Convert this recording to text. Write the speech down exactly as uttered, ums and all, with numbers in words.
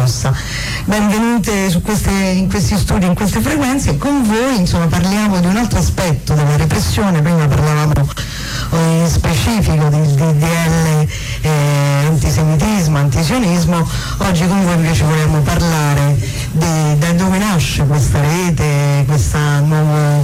Benvenute su queste, in questi studi, in queste frequenze. Con voi insomma parliamo di un altro aspetto della repressione. Prima parlavamo in specifico del D D L eh, antisemitismo, antisionismo. Oggi con voi invece vogliamo parlare di, da dove nasce questa